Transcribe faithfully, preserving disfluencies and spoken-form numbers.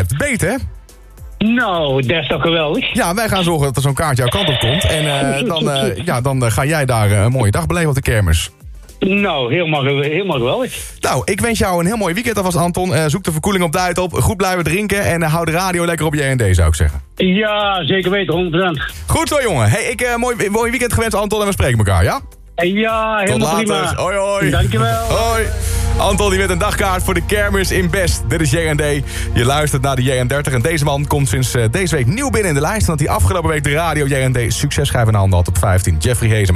hebt. Beter, hè? Nou, dat is toch geweldig. Ja, wij gaan zorgen dat er zo'n kaart jouw kant op komt. En uh, dan, uh, ja, dan uh, ga jij daar uh, een mooie dag beleven op de kermis. Nou, helemaal, helemaal geweldig. Nou, ik wens jou een heel mooi weekend alvast, Anton. Uh, zoek de verkoeling op de uit op. Goed blijven drinken. En uh, hou de radio lekker op je R en D, zou ik zeggen. Ja, zeker weten, honderd procent. Goed zo, jongen. Hey, ik uh, mooi, mooi weekend gewenst, Anton. En we spreken elkaar, ja? Ja, helemaal Tot later. prima. Hoi, hoi. Dankjewel. Hoi. Anton die met een dagkaart voor de kermis in Best. Dit is J R D. Je luistert naar de J R dertig. En deze man komt sinds uh, deze week nieuw binnen in de lijst. Want hij afgelopen week de radio J R D successchijf in de handen had op vijftien. Jeffrey Hezen.